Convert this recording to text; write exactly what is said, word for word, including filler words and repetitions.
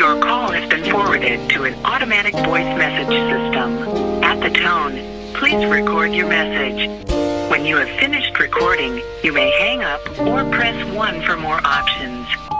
Your call has been forwarded to an automatic voice message system. At the tone, please record your message. When you have finished recording, you may hang up or press one for more options.